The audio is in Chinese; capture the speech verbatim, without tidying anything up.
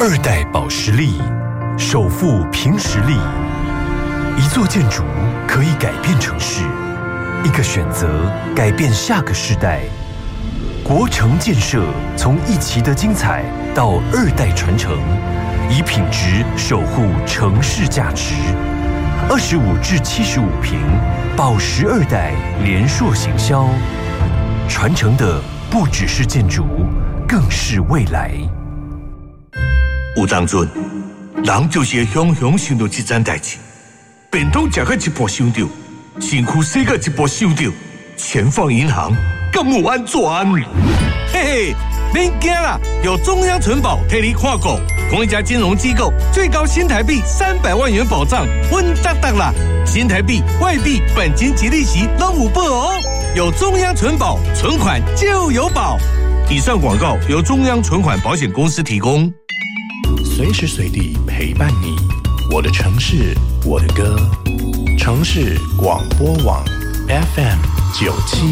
二代保实力，首富凭实力。一座建筑可以改变城市，一个选择改变下个世代。国城建设从一期的精彩到二代传承，以品质守护城市价值。二十五至七十五坪，保实二代联硕行销，传承的不只是建筑，更是未来。 有当阵，人就是会雄雄想到这件代志，便当食到一半想到，身躯洗到一半想到，钱放银行敢有安全？嘿嘿，免惊啦，有中央存保替你看顾，同一家金融机构最高新台币三百万元保障，稳当当啦！新台币、外币、本金及利息都有保哦。有中央存保，存款就有保。以上广告由中央存款保险公司提供。 随时随地陪伴你，我的城市，我的歌。城市广播网 F M 九七